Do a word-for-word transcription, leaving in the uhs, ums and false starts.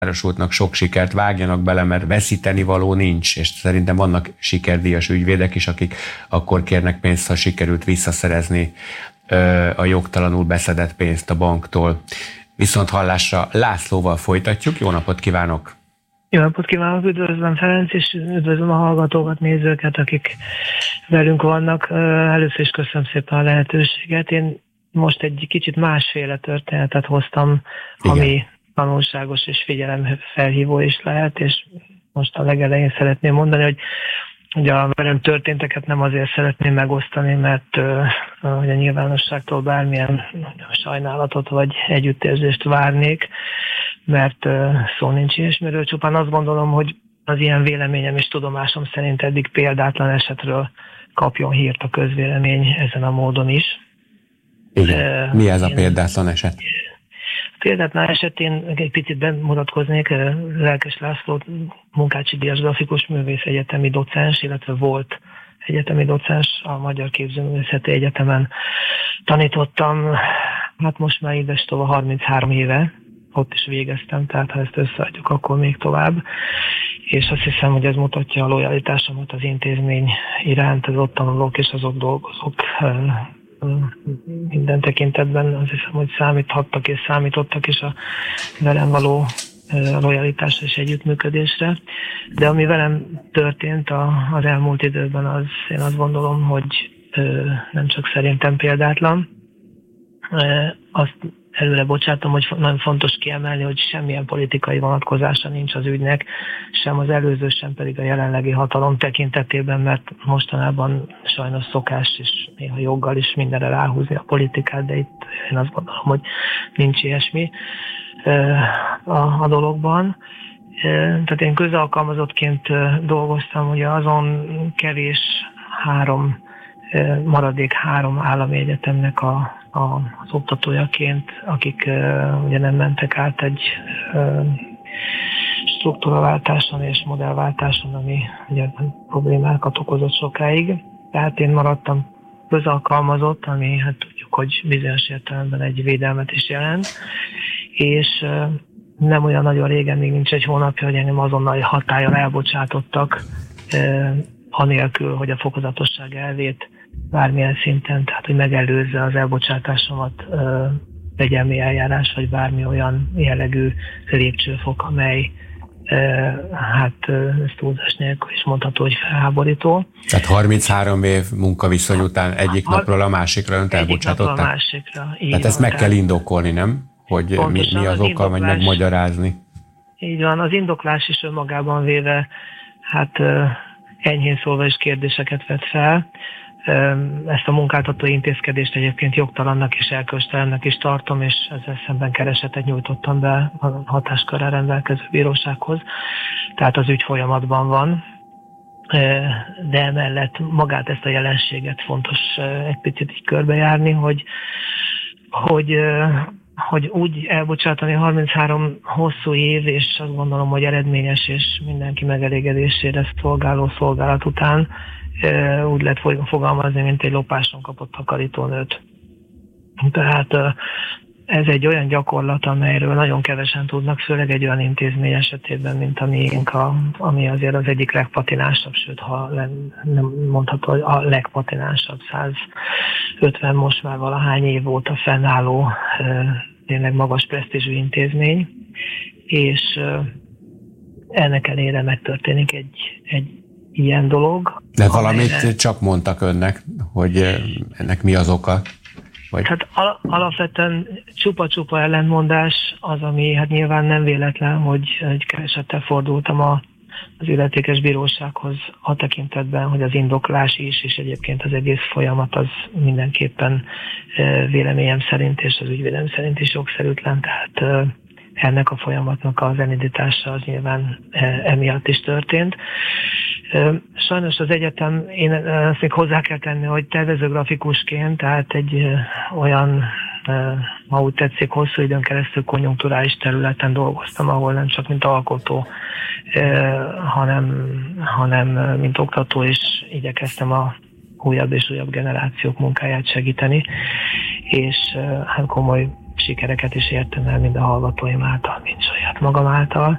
párosultnak sok sikert, vágjanak bele, mert veszíteni való nincs, és szerintem vannak sikerdíjas ügyvédek is, akik akkor kérnek pénzt, ha sikerült visszaszerezni a jogtalanul beszedett pénzt a banktól. Viszont hallásra Lászlóval folytatjuk. Jó napot kívánok! Jó napot kívánok, üdvözlöm Ferenc, és üdvözlöm a hallgatókat, nézőket, akik velünk vannak. Először is köszönöm szépen a lehetőséget. Én most egy kicsit másféle történetet hoztam, igen, ami tanulságos és figyelemfelhívó is lehet, és most a legelején szeretném mondani, hogy ugye a velem történteket nem azért szeretném megosztani, mert uh, hogy a nyilvánosságtól bármilyen sajnálatot vagy együttérzést várnék, mert uh, szó nincs ilyesmiről, csupán azt gondolom, hogy az ilyen véleményem és tudomásom szerint eddig példátlan esetről kapjon hírt a közvélemény ezen a módon is. Igen. Uh, Mi ez a példátlan eset? Példátlan esetén egy picit bemutatkoznék, Lelkes László Munkácsi Díjas grafikus művész egyetemi docens, illetve volt egyetemi docens, a Magyar Képzőművészeti Egyetemen tanítottam, hát most már idestova harminchárom éve, ott is végeztem, tehát ha ezt összeadjuk, akkor még tovább, és azt hiszem, hogy ez mutatja a lojalitásomat az intézmény iránt, az ott tanulók és az ott dolgozók minden tekintetben, azt hiszem, hogy számíthattak és számítottak is a velem való lojalitásra és együttműködésre. De ami velem történt az elmúlt időben, az én azt gondolom, hogy nem csak szerintem példátlan. Azt előre bocsátom, hogy nagyon fontos kiemelni, hogy semmilyen politikai vonatkozása nincs az ügynek, sem az előző, sem pedig a jelenlegi hatalom tekintetében, mert mostanában sajnos szokás, és néha joggal is mindenre ráhúzni a politikát, de itt én azt gondolom, hogy nincs ilyesmi a, a dologban. Tehát én közalkalmazottként dolgoztam, ugye azon kevés három, maradék három állami egyetemnek a A, az oktatójaként, akik uh, ugye nem mentek át egy uh, struktúraváltáson és modellváltáson, ami ugye problémákat okozott sokáig. Tehát én maradtam közalkalmazott, ami hát tudjuk, hogy bizonyos értelemben egy védelmet is jelent, és uh, nem olyan nagyon régen, még nincs egy hónapja, hogy engem azonnal hatállyal elbocsátottak, uh, anélkül, hogy a fokozatosság elvét bármilyen szinten, tehát hogy megelőzze az elbocsátásomat fegyelmi eljárás, vagy bármi olyan jellegű lépcsőfok, amely e, hát ezt túlzás nélkül is mondható, hogy felháborító. Tehát harminchárom év munkaviszony után egyik a, napról a másikra önt elbocsátották? Egyik a másikra. Tehát ezt meg kell indokolni, nem? Hogy mi, mi az oka, vagy megmagyarázni? Így van, az indoklás is önmagában véve, hát enyhén szólva is kérdéseket vet fel. Ezt a munkáltató intézkedést egyébként jogtalannak és elkölcstelennek is tartom, és ezzel szemben keresetet nyújtottam be a hatáskörrel rendelkező bírósághoz. Tehát az ügy folyamatban van, de emellett magát ezt a jelenséget fontos egy picit így körbejárni, hogy, hogy, hogy úgy elbocsátani harminchárom hosszú év, és azt gondolom, hogy eredményes és mindenki megelégedésére szolgáló szolgálat után úgy lehet fogalmazni, mint egy lopáson kapott takarítónőt. Tehát ez egy olyan gyakorlat, amelyről nagyon kevesen tudnak, főleg egy olyan intézmény esetében, mint a miénk, ami azért az egyik legpatinánsabb, sőt, ha nem mondható, hogy a legpatinánsabb, száz ötven most már valahány év óta fennálló, tényleg magas presztízsű intézmény, és ennek ellenére megtörténik egy, egy ilyen dolog. De valamit amelyre... csak mondtak önnek, hogy ennek mi az oka? Vagy... Hát al- alapvetően csupa-csupa ellentmondás az, ami hát nyilván nem véletlen, hogy egy keresettel fordultam a, az illetékes bírósághoz a tekintetben, hogy az indoklás is, és egyébként az egész folyamat az mindenképpen véleményem szerint, és az ügyvédem szerint is jogszerűtlen, tehát ennek a folyamatnak az elindítása az nyilván emiatt is történt. Sajnos az egyetem, én ezt még hozzá kell tenni, hogy tervezőgrafikusként, tehát egy olyan, ha úgy tetszik, hosszú időn keresztül konjunkturális területen dolgoztam, ahol nem csak mint alkotó, hanem, hanem mint oktató is igyekeztem a újabb és újabb generációk munkáját segíteni, és hát komoly sikereket is értem el mind a hallgatóim által, mind saját magam által.